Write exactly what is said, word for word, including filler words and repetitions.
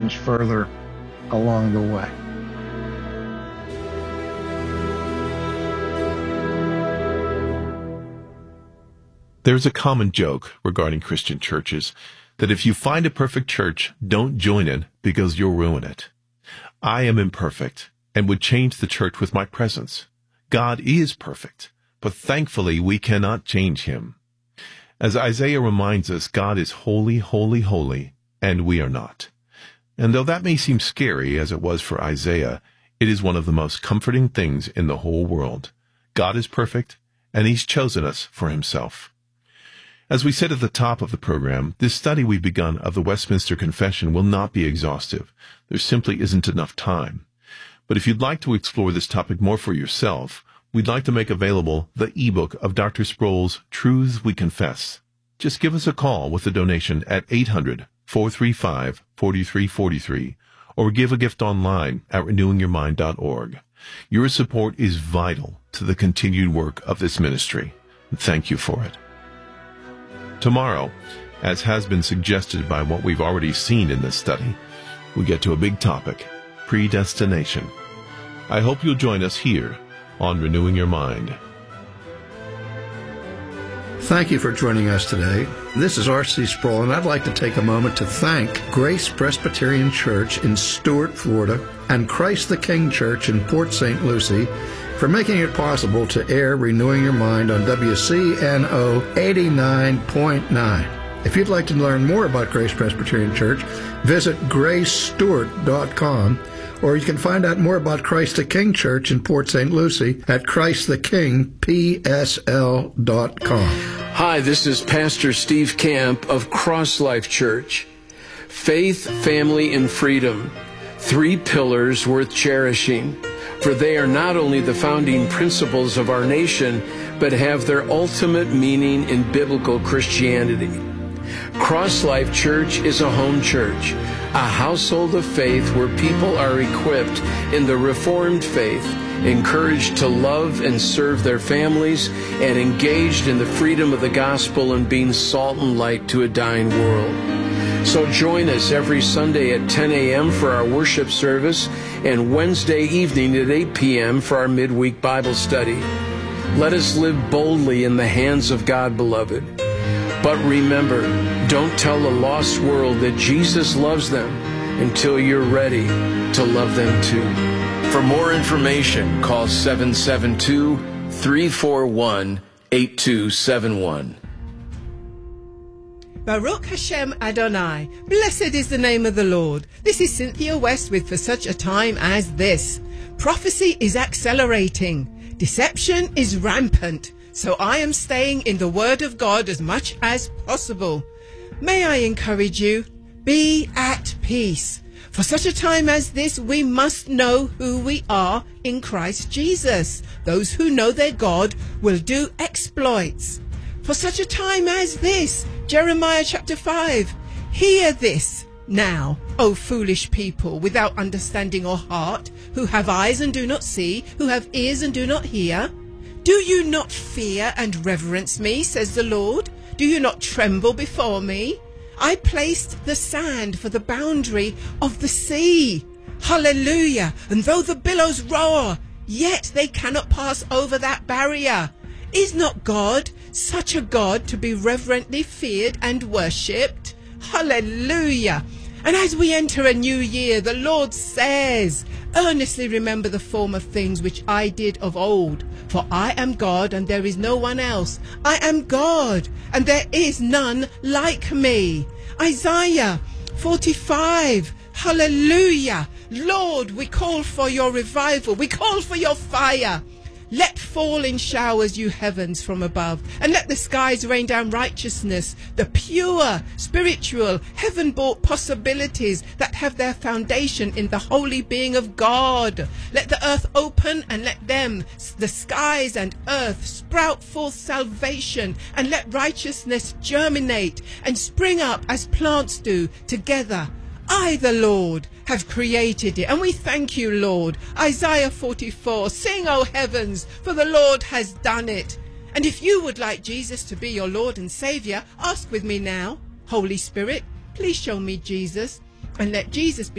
change further along the way. There's a common joke regarding Christian churches that if you find a perfect church, don't join it because you'll ruin it. I am imperfect and would change the church with my presence. God is perfect, but thankfully we cannot change him. As Isaiah reminds us, God is holy, holy, holy, and we are not. And though that may seem scary, as it was for Isaiah, it is one of the most comforting things in the whole world. God is perfect, and he's chosen us for himself. As we said at the top of the program, this study we've begun of the Westminster Confession will not be exhaustive. There simply isn't enough time. But if you'd like to explore this topic more for yourself, we'd like to make available the ebook of Doctor Sproul's Truths We Confess. Just give us a call with a donation at eight hundred, four three five, four three four three or give a gift online at renewing your mind dot org. Your support is vital to the continued work of this ministry. Thank you for it. Tomorrow, as has been suggested by what we've already seen in this study, we get to a big topic, predestination. I hope you'll join us here on Renewing Your Mind. Thank you for joining us today. This is R C Sproul, and I'd like to take a moment to thank Grace Presbyterian Church in Stuart, Florida, and Christ the King Church in Port Saint Lucie for making it possible to air Renewing Your Mind on W C N O eighty-nine point nine. If you'd like to learn more about Grace Presbyterian Church, visit grace stewart dot com, or you can find out more about Christ the King Church in Port Saint Lucie at christ the king p s l dot com. Hi, this is Pastor Steve Camp of Cross Life Church. Faith, family, and freedom. Three pillars worth cherishing, for they are not only the founding principles of our nation, but have their ultimate meaning in biblical Christianity. Cross Life Church is a home church, a household of faith where people are equipped in the Reformed faith, encouraged to love and serve their families, and engaged in the freedom of the gospel and being salt and light to a dying world. So join us every Sunday at ten a.m. for our worship service and Wednesday evening at eight p.m. for our midweek Bible study. Let us live boldly in the hands of God, beloved. But remember, don't tell a lost world that Jesus loves them until you're ready to love them too. For more information, call seven seven two, three four one, eight two seven one. Baruch Hashem Adonai. Blessed is the name of the Lord. This is Cynthia West with For Such a Time as This. Prophecy is accelerating. Deception is rampant. So I am staying in the Word of God as much as possible. May I encourage you, be at peace. For such a time as this, we must know who we are in Christ Jesus. Those who know their God will do exploits. For such a time as this, Jeremiah chapter five, hear this now, O foolish people, without understanding or heart, who have eyes and do not see, who have ears and do not hear. Do you not fear and reverence me, says the Lord? Do you not tremble before me? I placed the sand for the boundary of the sea. Hallelujah! And though the billows roar, yet they cannot pass over that barrier. Is not God such a God to be reverently feared and worshipped? Hallelujah! And as we enter a new year, the Lord says, earnestly remember the former things which I did of old. For I am God, and there is no one else. I am God, and there is none like me. Isaiah forty-five. Hallelujah. Lord, we call for your revival. We call for your fire. Let fall in showers, you heavens, from above, and let the skies rain down righteousness, the pure, spiritual, heaven-brought possibilities that have their foundation in the holy being of God. Let the earth open, and let them, the skies and earth, sprout forth salvation, and let righteousness germinate and spring up as plants do together. I, the Lord, have created it, and we thank you, Lord. Isaiah forty-four, sing, O heavens, for the Lord has done it. And if you would like Jesus to be your Lord and Saviour, ask with me now. Holy Spirit, please show me Jesus, and let Jesus be